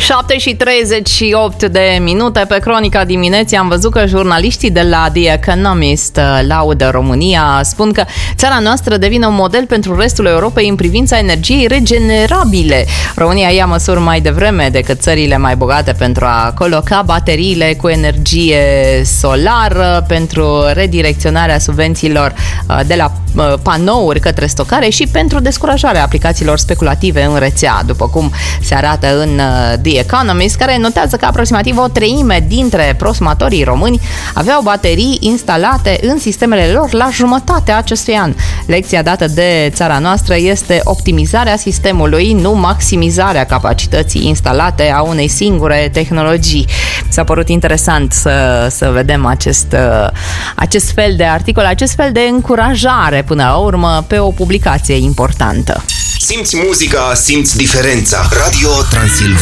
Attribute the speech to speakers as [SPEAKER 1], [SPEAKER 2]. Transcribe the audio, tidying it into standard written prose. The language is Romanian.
[SPEAKER 1] 7:38 de minute pe Cronica Dimineții. Am văzut că jurnaliștii de la The Economist laudă România, spun că țara noastră devine un model pentru restul Europei în privința energiei regenerabile. România ia măsuri mai devreme decât țările mai bogate pentru a coloca bateriile cu energie solară, pentru redirecționarea subvențiilor de la panouri către stocare și pentru descurajarea aplicațiilor speculative în rețea, după cum se arată în The Economist, care notează că aproximativ o treime dintre prosumatorii români aveau baterii instalate în sistemele lor la jumătatea acestui an. Lecția dată de țara noastră este optimizarea sistemului, nu maximizarea capacității instalate a unei singure tehnologii. S-a părut interesant să vedem acest fel de articol, acest fel de încurajare până la urmă pe o publicație importantă.
[SPEAKER 2] Simți muzica, simți diferența. Radio Transilvania.